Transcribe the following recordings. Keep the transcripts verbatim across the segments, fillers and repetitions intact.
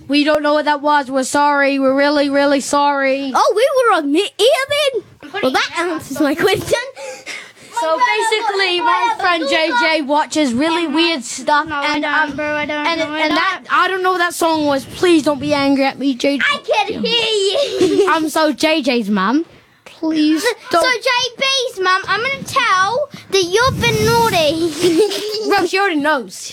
We don't know what that was. We're sorry. We're really, really sorry. Oh, we were on the ear then. Well, that answers my question. So basically, my friend J J watches really weird stuff, and um, and and that I don't know what that song was. Please don't be angry at me, J J. I can hear you. I'm so J J's mum. Please don't. So J B's mum, I'm gonna tell that you've been naughty. Bro, she already knows.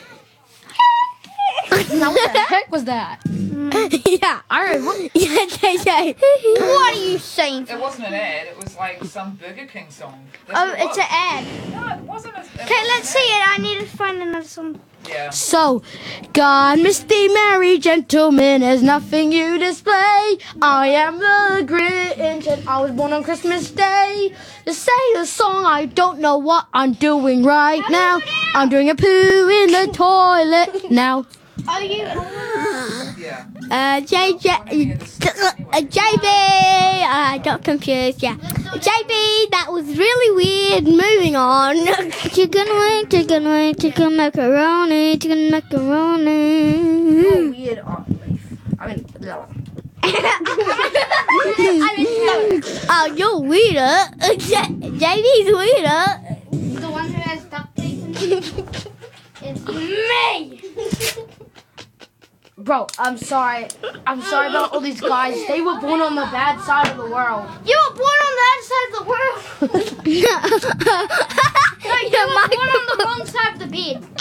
Now what the heck was that? Yeah, I heard. What? Yeah, J J. What are you saying? It wasn't an ad, it was like some Burger King song. That's Oh, what it it's was. an ad. No, it wasn't. A, it Okay, wasn't let's an see it. I need to find another song. ad. Yeah. So, God, misty merry gentlemen, there's nothing you display. I am the Grinch, and I was born on Christmas Day. To say the song, I don't know what I'm doing right now. I'm doing a poo in the toilet now. Are you? Yeah. Uh, J J, uh, J B, I got confused, yeah. J B, that was really weird. Moving on. Chicken wing, chicken wing, chicken macaroni, chicken macaroni. Weird art leaf. I mean, no. Oh, you're weirder. J- JB's weirder. The one who has duct tape. It's me! Bro, I'm sorry. I'm sorry about all these guys. They were born on the bad side of the world. You were born on the other side of the world. No, you were born on the wrong side of the bed.